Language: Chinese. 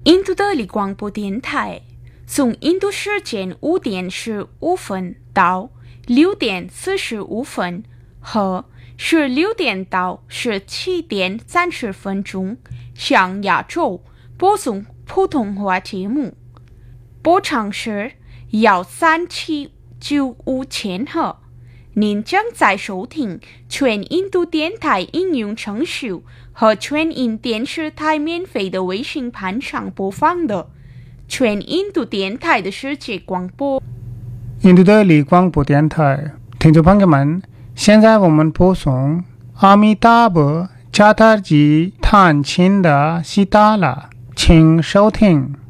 印度德里广播电台，从印度时间5点15分到6点45分和16点到17点30分钟，向亚洲播送普通话节目。波长是13795千赫。您将在收听全印度电台应用程序和全印电视台免费的微信盘上播放的全印度电台的世界广播。 印度的里广播电台，听众朋友们，现在我们播送阿弥达婆加达吉探亲的西达拉，请收听。